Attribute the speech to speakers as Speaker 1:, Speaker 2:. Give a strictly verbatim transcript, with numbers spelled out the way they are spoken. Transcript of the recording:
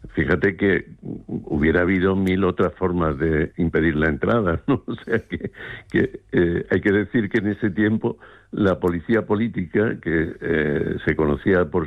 Speaker 1: Fíjate que hubiera habido mil otras formas de impedir la entrada, ¿no? O sea que, que eh, hay que decir que en ese tiempo la policía política, que eh, se conocía por